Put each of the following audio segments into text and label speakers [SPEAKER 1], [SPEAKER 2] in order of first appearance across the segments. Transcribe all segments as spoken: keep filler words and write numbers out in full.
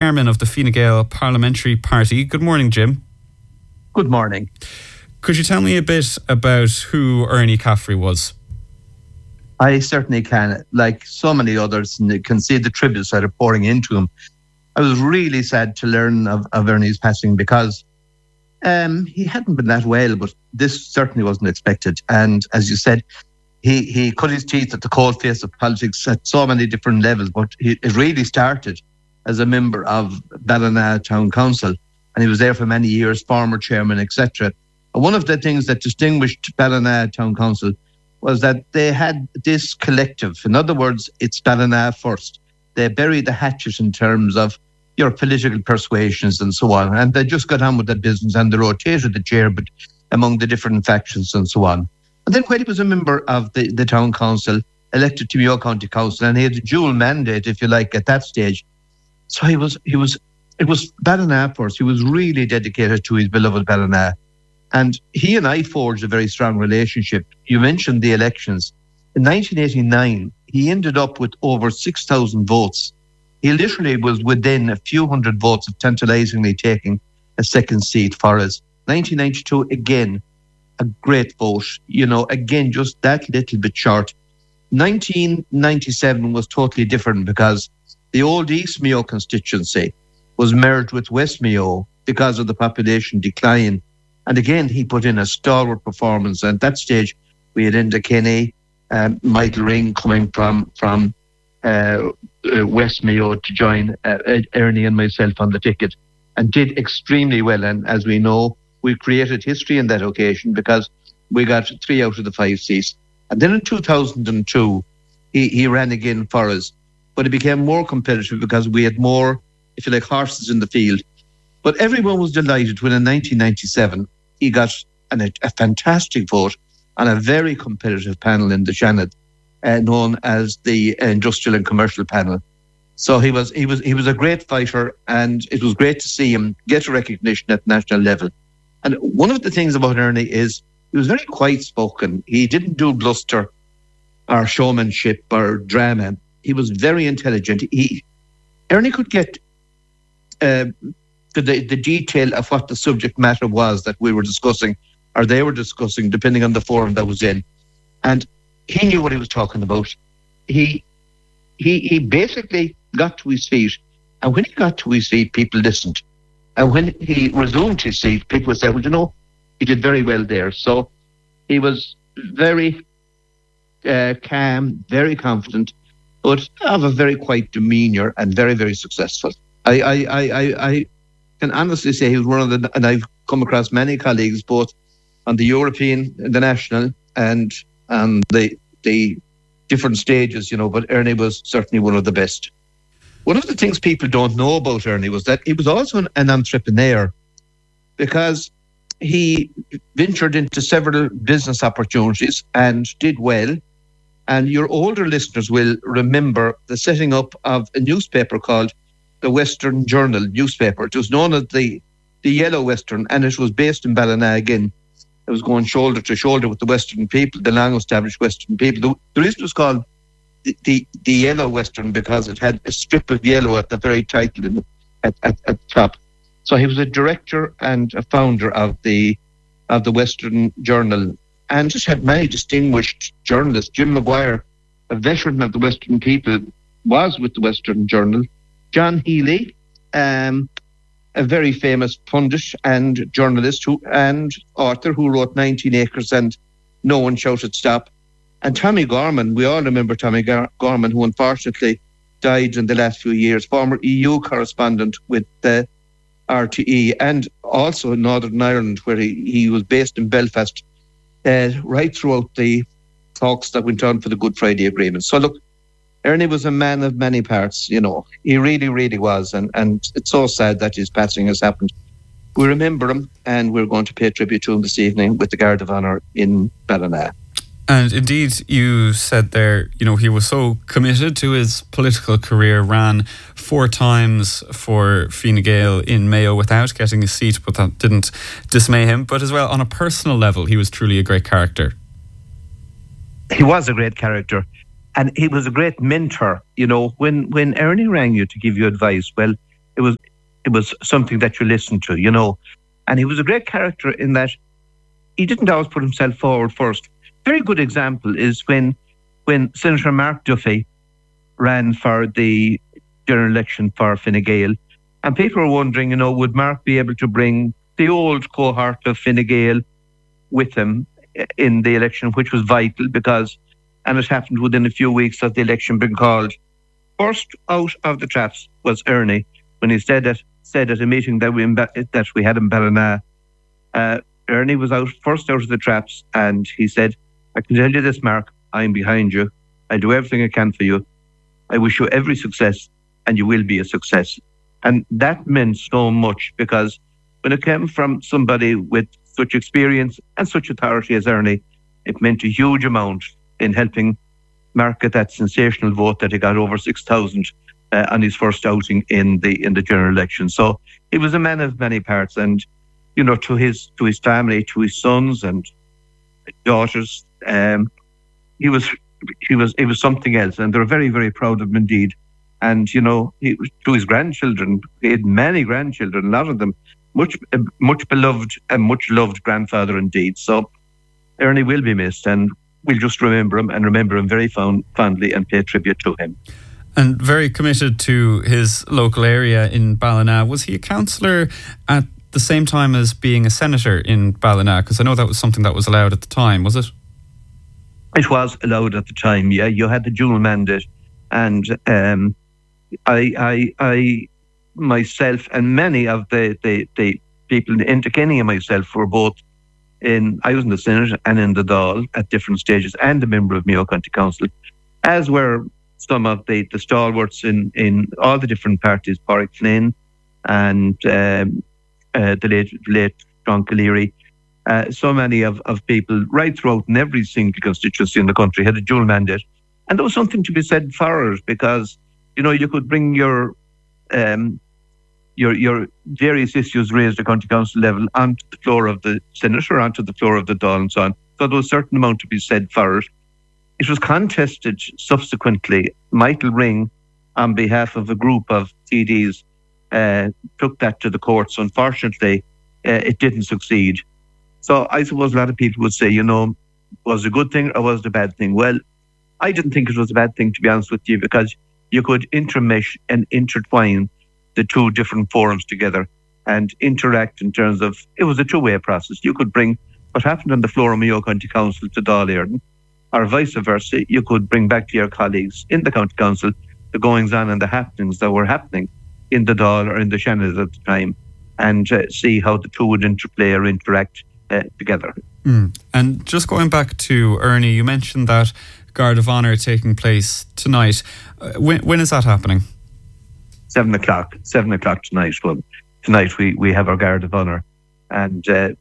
[SPEAKER 1] chairman of the Fine Gael Parliamentary Party. Good morning, Jim.
[SPEAKER 2] Good morning.
[SPEAKER 1] Could you tell me a bit about who Ernie Caffrey was?
[SPEAKER 2] I certainly can. Like so many others, and you can see the tributes that are pouring into him. I was really sad to learn of, of Ernie's passing because um, he hadn't been that well, but this certainly wasn't expected. And as you said, he, he cut his teeth at the cold face of politics at so many different levels, but he, it really started as a member of Ballina Town Council, and he was there for many years, former chairman, et cetera. One of the things that distinguished Ballina Town Council was that they had this collective. In other words, it's Ballina first. They buried the hatchet in terms of your political persuasions and so on, and they just got on with their business, and they rotated the chair but among the different factions and so on. And then when he was a member of the, the town council, elected to Mayo County Council, and he had a dual mandate, if you like, at that stage. So he was, he was, it was Ballina first. He was really dedicated to his beloved Ballina. And he and I forged a very strong relationship. You mentioned the elections. In nineteen eighty-nine, he ended up with over six thousand votes. He literally was within a few hundred votes of tantalisingly taking a second seat for us. nineteen ninety-two, again, a great vote. You know, again, just that little bit short. nineteen ninety-seven was totally different because the old East Mayo constituency was merged with West Mayo because of the population decline. And again, he put in a stalwart performance. And at that stage, we had Enda Kenny, um, Michael Ring coming from from uh, uh, West Mayo to join uh, Ernie and myself on the ticket, and did extremely well. And as we know, we created history on that occasion because we got three out of the five seats. And then in two thousand two, he, he ran again for us. But it became more competitive because we had more, if you like, horses in the field. But everyone was delighted when in nineteen ninety-seven, he got an, a, a fantastic vote on a very competitive panel in the Shannon, uh, known as the Industrial and Commercial Panel. So he was he was he was a great fighter, and it was great to see him get recognition at national level. And one of the things about Ernie is he was very quiet spoken. He didn't do bluster or showmanship or drama. He was very intelligent. He Ernie could get uh, to the, the detail of what the subject matter was that we were discussing or they were discussing, depending on the forum that was in. And he knew what he was talking about. He he he basically got to his feet. And when he got to his feet, people listened. And when he resumed his seat, people would say, well, you know, he did very well there. So he was very uh, calm, very confident, but of a very quiet demeanour and very, very successful. I, I, I, I, I can honestly say he was one of the, and I've come across many colleagues, both on the European, the national, and on the the different stages, you know, but Ernie was certainly one of the best. One of the things people don't know about Ernie was that he was also an, an entrepreneur, because he ventured into several business opportunities and did well. And your older listeners will remember the setting up of a newspaper called the Western Journal newspaper. It was known as the, the Yellow Western, and it was based in Ballina again. It was going shoulder to shoulder with the Western people, the long-established Western people. The, the reason it was called the, the, the Yellow Western because it had a strip of yellow at the very title in the, at, at, at the top. So he was a director and a founder of the of the Western Journal, and just had many distinguished journalists. Jim Maguire, a veteran of the Western people, was with the Western Journal. John Healy, um, a very famous pundit and journalist who and author who wrote nineteen acres and No One Shouted Stop. And Tommy Gorman, we all remember Tommy Gar- Gorman, who unfortunately died in the last few years, former E U correspondent with the R T E, and also in Northern Ireland, where he, he was based in Belfast, uh, right throughout the talks that went on for the Good Friday Agreement. So look, Ernie was a man of many parts, you know. He really, really was. And, and it's so sad that his passing has happened. We remember him, and we're going to pay tribute to him this evening with the Guard of Honour in Ballina.
[SPEAKER 1] And indeed, you said there, you know, he was so committed to his political career, ran four times for Fine Gael in Mayo without getting a seat, but that didn't dismay him. But as well, on a personal level, he was truly a great character.
[SPEAKER 2] He was a great character. And he was a great mentor. You know, when, when Ernie rang you to give you advice, well, it was it was something that you listened to, you know. And he was a great character in that he didn't always put himself forward first. Very good example is when when Senator Mark Duffy ran for the general election for Fine Gael, and people were wondering, you know, would Mark be able to bring the old cohort of Fine Gael with him in the election, which was vital because, and it happened within a few weeks of the election being called. First out of the traps was Ernie when he said that said at a meeting that we that we had in Ballina. Uh, Ernie was out first out of the traps, and he said, "I can tell you this, Mark. I'm behind you. I do everything I can for you. I wish you every success, and you will be a success." And that meant so much because when it came from somebody with such experience and such authority as Ernie, it meant a huge amount in helping Mark get that sensational vote that he got over six thousand uh, on his first outing in the in the general election. So he was a man of many parts, and you know, to his to his family, to his sons and daughters, um, he was he was he was something else, and they're very very proud of him indeed. And you know, he, to his grandchildren, he had many grandchildren, a lot of them. Much, much beloved and much loved grandfather indeed. So Ernie will be missed, and we'll just remember him and remember him very fond, fondly and pay tribute to him.
[SPEAKER 1] And very committed to his local area in Ballina. Was he a councillor at the same time as being a senator in Ballina? Because I know that was something that was allowed at the time, was it?
[SPEAKER 2] It was allowed at the time, yeah. You had the dual mandate, and um, I, I, I. myself and many of the, the, the people in Kenny and myself were both in, I was in the Senate and in the Dáil at different stages, and a member of Mayo County Council, as were some of the, the stalwarts in, in all the different parties, Pádraig Flynn and um, uh, the late, late John Calleary. Uh, so many of, of people right throughout in every single constituency in the country had a dual mandate. And there was something to be said for it because, you know, you could bring your Um, your your various issues raised at county council level onto the floor of the Senate or onto the floor of the Dáil and so on. So there was a certain amount to be said for it. It was contested subsequently. Michael Ring, on behalf of a group of T Ds, uh, took that to the courts. Unfortunately, uh, it didn't succeed. So I suppose a lot of people would say, you know, was it a good thing or was it a bad thing? Well, I didn't think it was a bad thing, to be honest with you, because you could intermesh and intertwine the two different forums together and interact in terms of, it was a two-way process. You could bring what happened on the floor of Mayo County Council to Dáil Éireann, or vice versa. You could bring back to your colleagues in the County Council the goings-on and the happenings that were happening in the Dáil or in the Shannon at the time, and uh, see how the two would interplay or interact uh, together.
[SPEAKER 1] Mm. And just going back to Ernie, you mentioned that Guard of Honour taking place tonight. Uh, when, when is that happening?
[SPEAKER 2] Seven o'clock. Seven o'clock tonight. Well, tonight we, we have our Guard of Honour, and uh,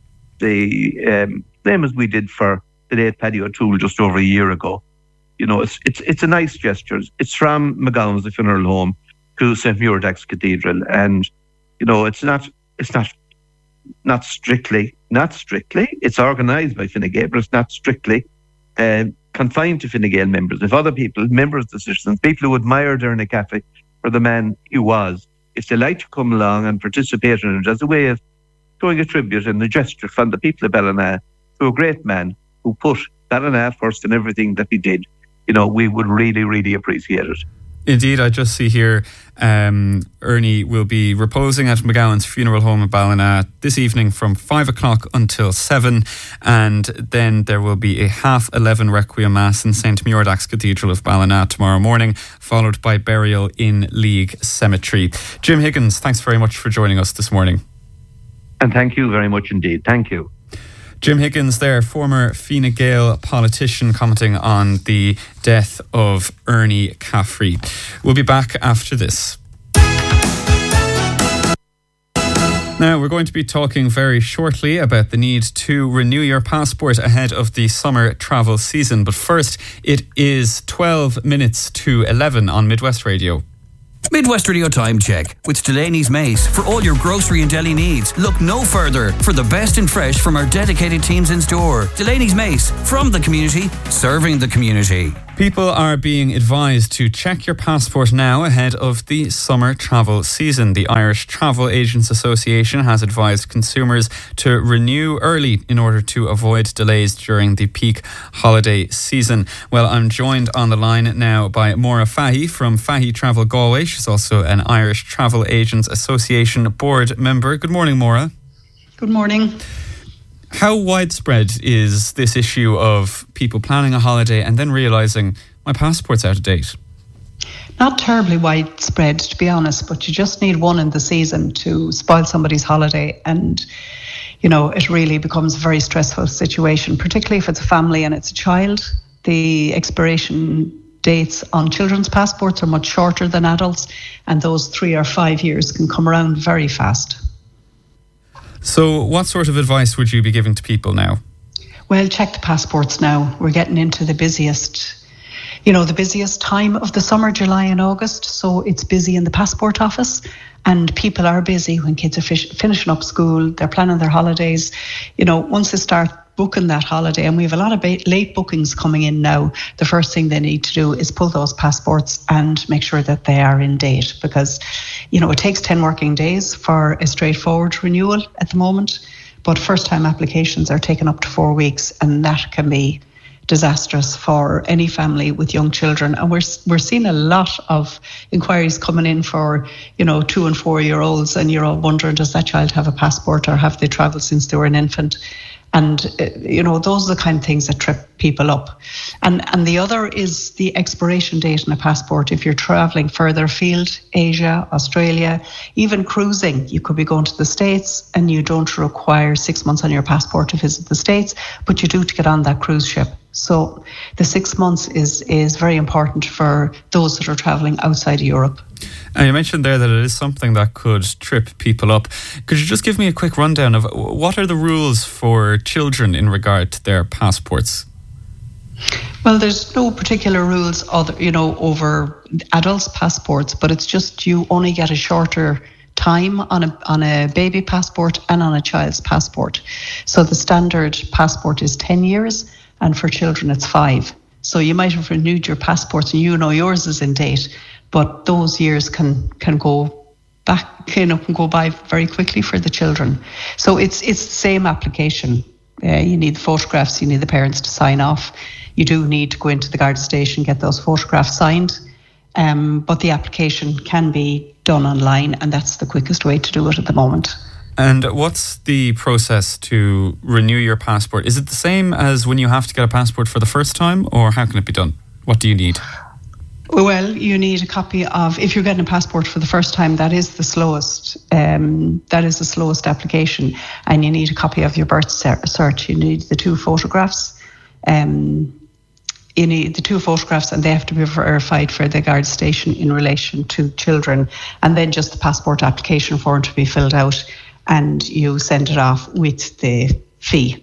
[SPEAKER 2] the um, same as we did for the late Paddy O'Toole just over a year ago. You know, it's it's it's a nice gesture. It's from McGowan's, the funeral home, to Saint Muirdax Cathedral, and you know, it's not it's not not strictly not strictly. It's organised by Fine Gael, but it's not strictly Uh, confined to Fine Gael members. If other people, members of the citizens, people who admired Ernie Caffey for the man he was, if they like to come along and participate in it as a way of showing a tribute and a gesture from the people of Ballina to a great man who put Ballina first in everything that he did, you know, we would really, really appreciate it.
[SPEAKER 1] Indeed, I just see here um, Ernie will be reposing at McGowan's funeral home in Ballina this evening from five o'clock until seven, and then there will be a half eleven Requiem Mass in Saint Muirdax Cathedral of Ballina tomorrow morning, followed by burial in League Cemetery. Jim Higgins, thanks very much for joining us this morning.
[SPEAKER 2] And thank you very much indeed. Thank you.
[SPEAKER 1] Jim Higgins there, former Fine Gael politician, commenting on the death of Ernie Caffrey. We'll be back after this. Now, we're going to be talking very shortly about the need to renew your passport ahead of the summer travel season. But first, it is twelve minutes to eleven on Midwest Radio.
[SPEAKER 3] Midwest Radio Time Check with Delaney's Mace. For all your grocery and deli needs, look no further for the best and fresh from our dedicated teams in store. Delaney's Mace, from the community, serving the community.
[SPEAKER 1] People are being advised to check your passport now ahead of the summer travel season. The Irish Travel Agents Association has advised consumers to renew early in order to avoid delays during the peak holiday season. Well, I'm joined on the line now by Maura Fahy from Fahy Travel Galway. She's also an Irish Travel Agents Association board member. Good morning, Maura.
[SPEAKER 4] Good morning.
[SPEAKER 1] How widespread is this issue of people planning a holiday and then realising my passport's out of date?
[SPEAKER 4] Not terribly widespread, to be honest, but you just need one in the season to spoil somebody's holiday, and you know it really becomes a very stressful situation, particularly if it's a family and it's a child. The expiration dates on children's passports are much shorter than adults, and those three or five years can come around very fast.
[SPEAKER 1] So what sort of advice would you be giving to people now?
[SPEAKER 4] Well, check the passports now. We're getting into the busiest, you know, the busiest time of the summer, July and August. So it's busy in the passport office, and people are busy when kids are fish- finishing up school. They're planning their holidays. You know, once they start booking that holiday, and we have a lot of ba- late bookings coming in now, the first thing they need to do is pull those passports and make sure that they are in date, because you know it takes ten working days for a straightforward renewal at the moment, but first time applications are taking up to four weeks, and that can be disastrous for any family with young children. And we're we're seeing a lot of inquiries coming in for, you know, two and four year olds, and you're all wondering, does that child have a passport, or have they travelled since they were an infant? And, uh, you know, those are the kind of things that trip people up. And and the other is the expiration date on a passport. If you're travelling further afield, Asia, Australia, even cruising, you could be going to the States and you don't require six months on your passport to visit the States, but you do to get on that cruise ship. So the six months is, is very important for those that are travelling outside of Europe.
[SPEAKER 1] And you mentioned there that it is something that could trip people up. Could you just give me a quick rundown of what are the rules for children in regard to their passports?
[SPEAKER 4] Well, there's no particular rules, other, you know, over adults' passports, but it's just you only get a shorter time on a on a baby passport and on a child's passport. So the standard passport is ten years, and for children it's five. So you might have renewed your passport and you know yours is in date, but those years can can go back, you know, can go by very quickly for the children. So it's it's the same application. Uh, you need the photographs, you need the parents to sign off. You do need to go into the Garda station, get those photographs signed. Um, but the application can be done online, and that's the quickest way to do it at the moment.
[SPEAKER 1] And what's the process to renew your passport? Is it the same as when you have to get a passport for the first time, or how can it be done? What do you need?
[SPEAKER 4] Well, you need a copy of, if you're getting a passport for the first time, that is the slowest, um, that is the slowest application, and you need a copy of your birth cert. You need the two photographs, um, you need the two photographs, and they have to be verified for the Garda station in relation to children, and then just the passport application form to be filled out, and you send it off with the fee.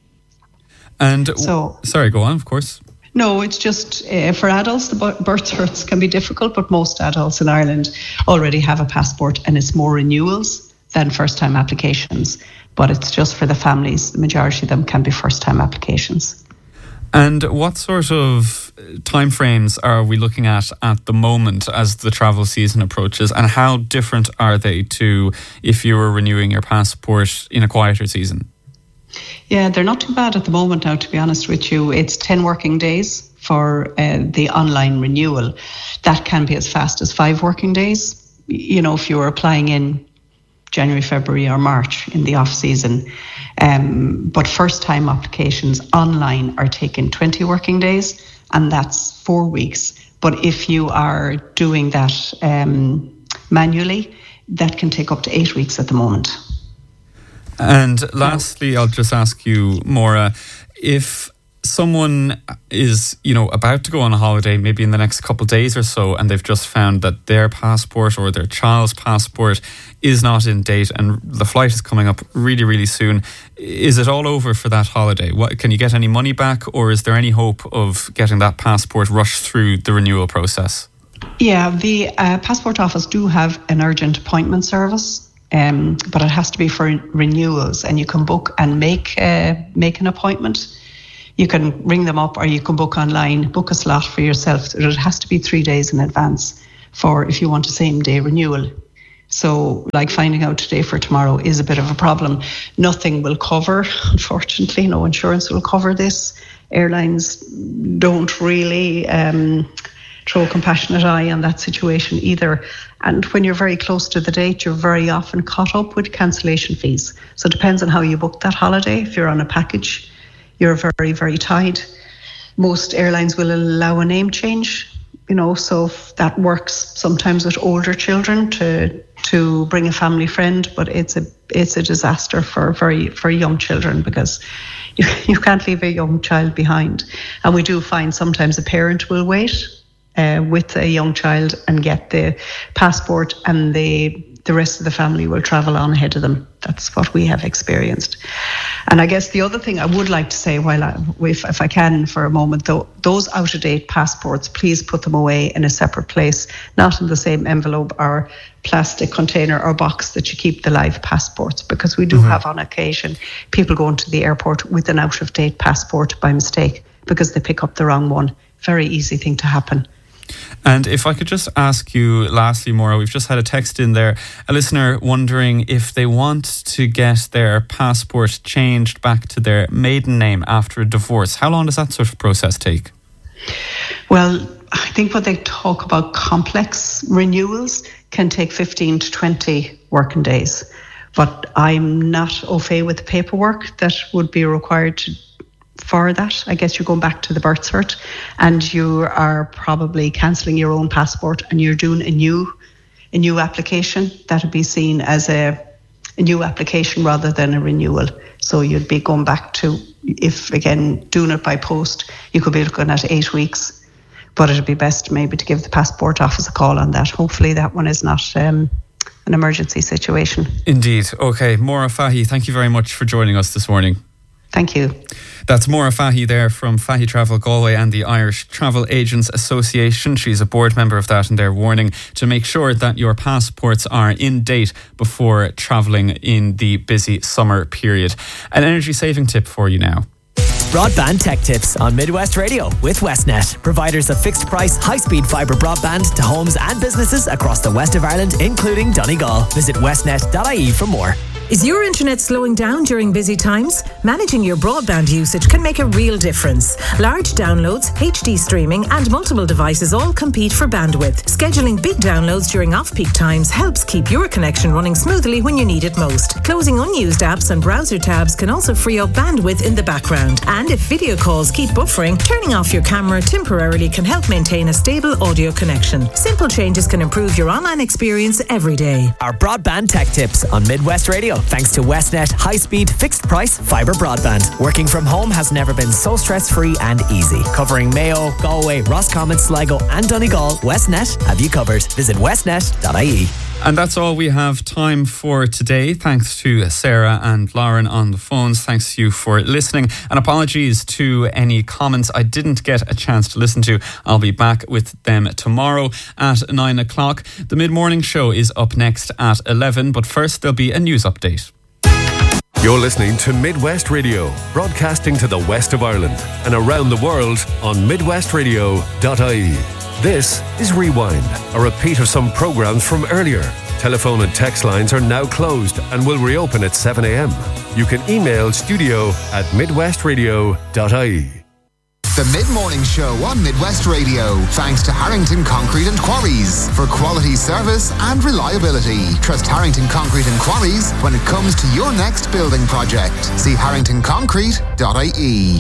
[SPEAKER 1] And
[SPEAKER 4] so,
[SPEAKER 1] sorry, go on, of course.
[SPEAKER 4] No, it's just uh, for adults, the birth certs can be difficult, but most adults in Ireland already have a passport, and it's more renewals than first-time applications. But it's just for the families. The majority of them can be first-time applications.
[SPEAKER 1] And what sort of timeframes are we looking at at the moment as the travel season approaches, and how different are they to if you were renewing your passport in a quieter season?
[SPEAKER 4] Yeah, they're not too bad at the moment now, to be honest with you. It's ten working days for uh, the online renewal. That can be as fast as five working days. You know, if you're applying in January, February or March in the off season. Um, but first time applications online are taking twenty working days, and that's four weeks. But if you are doing that um, manually, that can take up to eight weeks at the moment.
[SPEAKER 1] And lastly, I'll just ask you, Maura, if someone is, you know, about to go on a holiday, maybe in the next couple of days or so, and they've just found that their passport or their child's passport is not in date and the flight is coming up really, really soon, is it all over for that holiday? What, can you get any money back, or is there any hope of getting that passport rushed through the renewal process?
[SPEAKER 4] Yeah, the uh, passport office do have an urgent appointment service. Um, but it has to be for renewals, and you can book and make uh, make an appointment. You can ring them up or you can book online, book a slot for yourself. It has to be three days in advance for if you want a same day renewal. So like finding out today for tomorrow is a bit of a problem. Nothing will cover, unfortunately, no insurance will cover this. Airlines don't really um, throw a compassionate eye on that situation either. And when you're very close to the date, you're very often caught up with cancellation fees. So it depends on how you book that holiday. If you're on a package, you're very, very tied. Most airlines will allow a name change, you know, so that works sometimes with older children to to bring a family friend, but it's a it's a disaster for very for young children because you, you can't leave a young child behind. And we do find sometimes a parent will wait uh, with a young child and get the passport, and the the rest of the family will travel on ahead of them. That's what we have experienced. And I guess the other thing I would like to say, while I, if, if I can for a moment, though, those out-of-date passports, please put them away in a separate place, not in the same envelope or plastic container or box that you keep the live passports, because we do mm-hmm. have on occasion people going to the airport with an out-of-date passport by mistake because they pick up the wrong one. Very easy thing to happen.
[SPEAKER 1] And if I could just ask you lastly, Maura, we've just had a text in there, a listener wondering if they want to get their passport changed back to their maiden name after a divorce. How long does that sort of process take?
[SPEAKER 4] Well, I think when they talk about complex renewals can take fifteen to twenty working days. But I'm not au fait with the paperwork that would be required to for that. I guess you're going back to the birth cert and you are probably cancelling your own passport and you're doing a new a new application. That would be seen as a, a new application rather than a renewal. So you'd be going back to, if again doing it by post, you could be looking at eight weeks. But it'd be best maybe to give the passport office a call on that. Hopefully that one is not um, an emergency situation.
[SPEAKER 1] Indeed. Okay, Maura Fahy, thank you very much for joining us this morning.
[SPEAKER 4] Thank you.
[SPEAKER 1] That's Maura Fahy there from Fahy Travel Galway and the Irish Travel Agents Association. She's a board member of that, and they're warning to make sure that your passports are in date before travelling in the busy summer period. An energy saving tip for you now.
[SPEAKER 5] Broadband Tech Tips on Midwest Radio with Westnet, providers of fixed price, high speed fibre broadband to homes and businesses across the west of Ireland, including Donegal. Visit westnet dot I E for more.
[SPEAKER 6] Is your internet slowing down during busy times? Managing your broadband usage can make a real difference. Large downloads, H D streaming and multiple devices all compete for bandwidth. Scheduling big downloads during off-peak times helps keep your connection running smoothly when you need it most. Closing unused apps and browser tabs can also free up bandwidth in the background. And if video calls keep buffering, turning off your camera temporarily can help maintain a stable audio connection. Simple changes can improve your online experience every day.
[SPEAKER 5] Our Broadband Tech Tips on Midwest Radio, thanks to Westnet high-speed, fixed-price fibre broadband. Working from home has never been so stress-free and easy. Covering Mayo, Galway, Roscommon, Sligo and Donegal, Westnet have you covered. Visit westnet dot I E.
[SPEAKER 1] And that's all we have time for today. Thanks to Sarah and Lauren on the phones. Thanks to you for listening. And apologies to any comments I didn't get a chance to listen to. I'll be back with them tomorrow at nine o'clock. The mid-morning show is up next at eleven. But first, there'll be a news update.
[SPEAKER 7] You're listening to Midwest Radio, broadcasting to the west of Ireland and around the world on midwest radio dot I E. This is Rewind, a repeat of some programmes from earlier. Telephone and text lines are now closed and will reopen at seven a.m. You can email studio at midwest radio dot I E.
[SPEAKER 8] The Mid-Morning Show on Midwest Radio, thanks to Harrington Concrete and Quarries for quality service and reliability. Trust Harrington Concrete and Quarries when it comes to your next building project. See harrington concrete dot I E.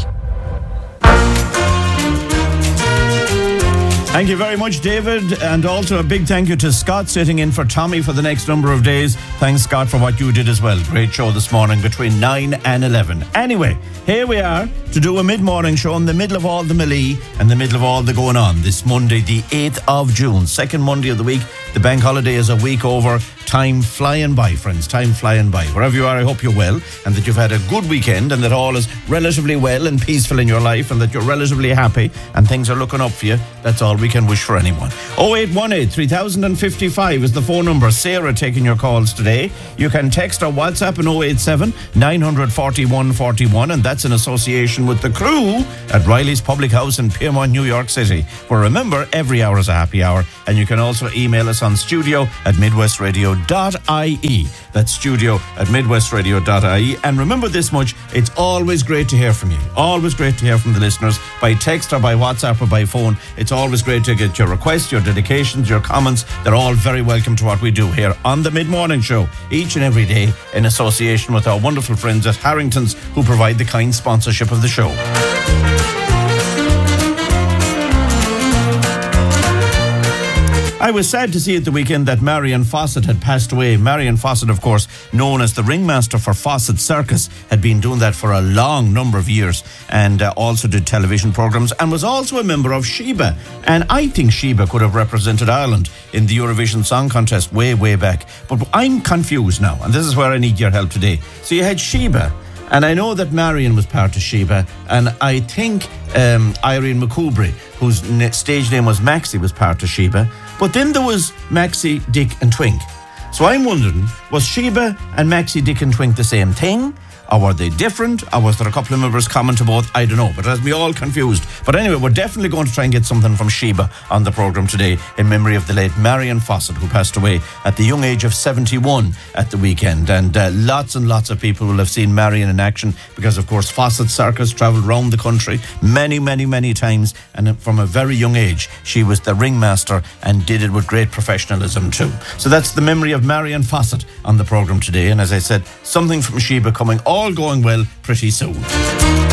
[SPEAKER 9] Thank you very much, David, and also a big thank you to Scott sitting in for Tommy for the next number of days. Thanks, Scott, for what you did as well. Great show this morning between nine and eleven. Anyway, here we are to do a mid-morning show in the middle of all the melee and the middle of all the going on this Monday, the eighth of June, second Monday of the week. The bank holiday is a week over, time flying by, friends. Time flying by. Wherever you are, I hope you're well and that you've had a good weekend and that all is relatively well and peaceful in your life and that you're relatively happy and things are looking up for you. That's all we can wish for anyone. oh eight one eight, three thousand fifty-five is the phone number. Sarah taking your calls today. You can text or WhatsApp in oh eight seven, nine four one, four one, and that's in association with the crew at Riley's Public House in Piermont, New York City. Where remember, every hour is a happy hour, and you can also email us on studio at midwestradio dot I E. That's studio at midwestradio dot I E. And remember this much, it's always great to hear from you. Always great to hear from the listeners by text or by WhatsApp or by phone. It's always great to get your requests, your dedications, your comments. They're all very welcome to what we do here on the Mid-Morning Show each and every day in association with our wonderful friends at Harrington's who provide the kind sponsorship of the show. I was sad to see at the weekend that Marion Fawcett had passed away. Marion Fawcett, of course, known as the ringmaster for Fawcett Circus, had been doing that for a long number of years and uh, also did television programmes and was also a member of Sheba. And I think Sheba could have represented Ireland in the Eurovision Song Contest way, way back. But I'm confused now, and this is where I need your help today. So you had Sheba, and I know that Marion was part of Sheba, and I think um, Irene McCoubry, whose na- stage name was Maxie, was part of Sheba. But then there was Maxie, Dick and Twink. So I'm wondering, was Sheba and Maxie, Dick and Twink the same thing? Or were they different? Or was there a couple of members common to both? I don't know, but it has me all confused. But anyway, we're definitely going to try and get something from Sheba on the programme today in memory of the late Marion Fawcett, who passed away at the young age of seventy-one at the weekend. And uh, lots and lots of people will have seen Marion in action because, of course, Fawcett Circus travelled around the country many, many, many times. And from a very young age, she was the ringmaster and did it with great professionalism too. So that's the memory of Marion Fawcett on the programme today. And as I said, something from Sheba coming all going well pretty soon.